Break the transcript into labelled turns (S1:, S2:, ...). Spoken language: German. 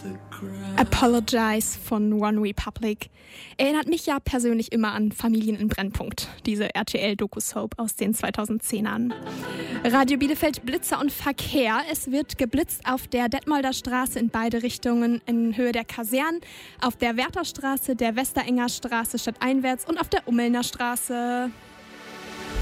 S1: Apologize von One Republic erinnert mich ja persönlich immer an Familien in Brennpunkt, diese RTL-Doku-Soap aus den 2010ern. Radio Bielefeld Blitzer und Verkehr. Es wird geblitzt auf der Detmolder Straße in beide Richtungen in Höhe der Kasernen, auf der Wärterstraße, der Westerenger Straße stadteinwärts und auf der Ummelner Straße.